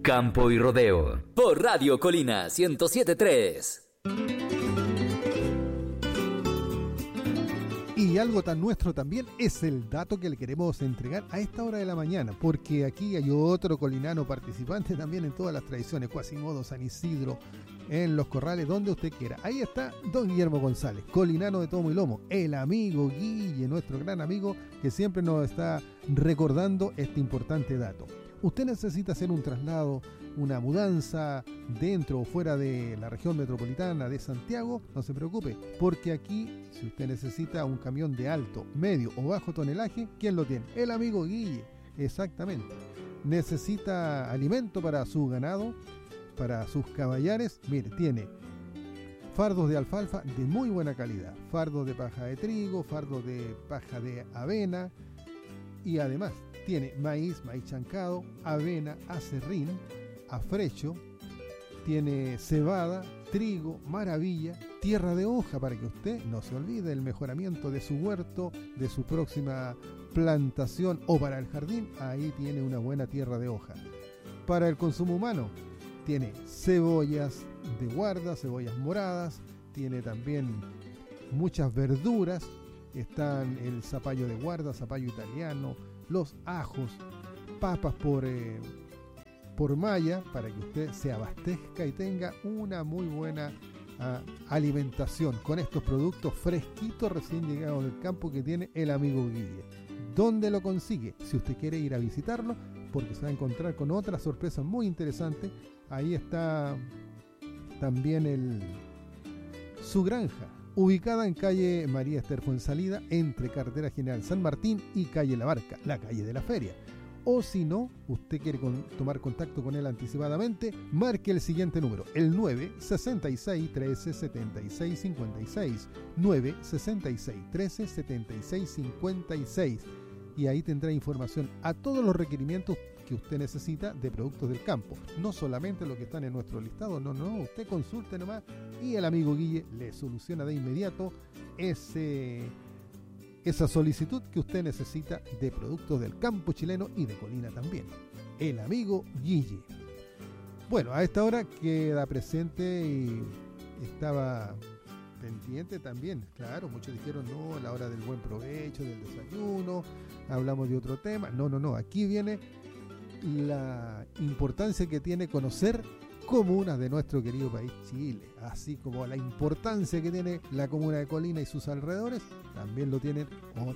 Campo y Rodeo. Por Radio Colina 107.3. Y algo tan nuestro también es el dato que le queremos entregar a esta hora de la mañana, porque aquí hay otro colinano participante también en todas las tradiciones, Quasimodo, San Isidro, en Los Corrales, donde usted quiera. Ahí está don Guillermo González, colinano de tomo y lomo, el amigo Guille, nuestro gran amigo que siempre nos está recordando este importante dato. Usted necesita hacer un traslado, una mudanza dentro o fuera de la región metropolitana de Santiago, no se preocupe, porque aquí, si usted necesita un camión de alto, medio o bajo tonelaje, ¿quién lo tiene? El amigo Guille, exactamente. Necesita alimento para su ganado, para sus caballares, mire, tiene fardos de alfalfa de muy buena calidad, fardos de paja de trigo, fardos de paja de avena y además tiene maíz chancado, avena, acerrín, afrecho, tiene cebada, trigo, maravilla, tierra de hoja para que usted no se olvide del mejoramiento de su huerto, de su próxima plantación o para el jardín, ahí tiene una buena tierra de hoja. Para el consumo humano, tiene cebollas de guarda, cebollas moradas, tiene también muchas verduras, están el zapallo de guarda, zapallo italiano, los ajos, papas por malla, para que usted se abastezca y tenga una muy buena alimentación con estos productos fresquitos recién llegados del campo que tiene el amigo Guille. ¿Dónde lo consigue? Si usted quiere ir a visitarlo, porque se va a encontrar con otras sorpresas muy interesantes. Ahí está también su granja, ubicada en calle María Esther Fuensalida, entre Carretera General San Martín y calle La Barca, la calle de la feria. O si no, usted quiere tomar contacto con él anticipadamente, marque el siguiente número, el 966 13 76 56, 966 13 76 56, y ahí tendrá información a todos los requerimientos que usted necesita de productos del campo, no solamente los que están en nuestro listado, no, usted consulte nomás y el amigo Guille le soluciona de inmediato esa solicitud que usted necesita de productos del campo chileno y de Colina también. El amigo Guille. Bueno, a esta hora queda presente y estaba pendiente también, claro, muchos dijeron no, a la hora del buen provecho, del desayuno, hablamos de otro tema. No, aquí viene la importancia que tiene conocer comunas de nuestro querido país Chile, así como la importancia que tiene la comuna de Colina y sus alrededores, también lo tienen